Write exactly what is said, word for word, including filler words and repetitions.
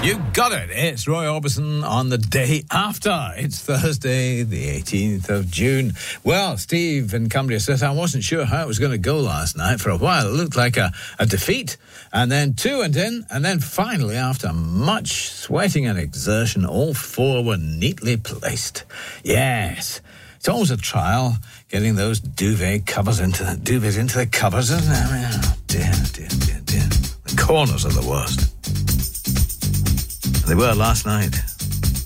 You got it. It's Roy Orbison on the day after. It's Thursday, the eighteenth of June. Well, Steve in Cumbria says, I wasn't sure how it was going to go last night. For a while, it looked like a, a defeat. And then two went in. And then finally, after much sweating and exertion, all four were neatly placed. Yes. It's always a trial getting those duvet covers into the duvets into the covers, isn't it? I mean, oh, dear, dear, dear, dear. The corners are the worst. They were last night.